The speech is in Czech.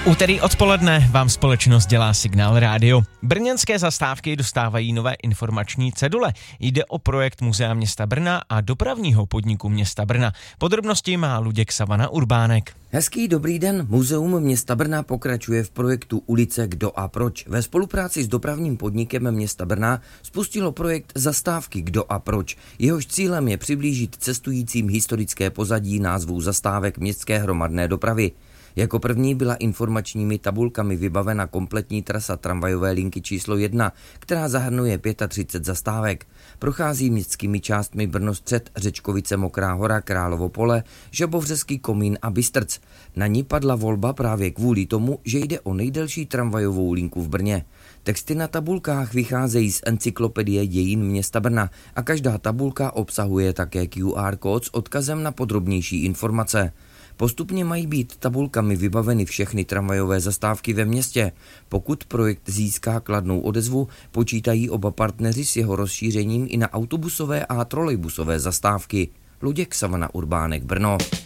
Úterý odpoledne vám společnost dělá Signál rádio. Brněnské zastávky dostávají nové informační cedule. Jde o projekt Muzea města Brna a dopravního podniku města Brna. Podrobnosti má Luděk Savana Urbánek. Hezký dobrý den. Muzeum města Brna pokračuje v projektu Ulice Kdo a proč. Ve spolupráci s dopravním podnikem města Brna spustilo projekt Zastávky Kdo a proč. Jehož cílem je přiblížit cestujícím historické pozadí názvů zastávek městské hromadné dopravy. Jako první byla informačními tabulkami vybavena kompletní trasa tramvajové linky číslo 1, která zahrnuje 35 zastávek. Prochází městskými částmi Brno-Střed, Řečkovice, Mokrá Hora, Královo Pole, Žabovřeský Komín a Bystrc. Na ní padla volba právě kvůli tomu, že jde o nejdelší tramvajovou linku v Brně. Texty na tabulkách vycházejí z encyklopedie dějin města Brna a každá tabulka obsahuje také QR kód s odkazem na podrobnější informace. Postupně mají být tabulkami vybaveny všechny tramvajové zastávky ve městě. Pokud projekt získá kladnou odezvu, počítají oba partneři s jeho rozšířením i na autobusové a trolejbusové zastávky. Luděk Savana Urbánek, Brno.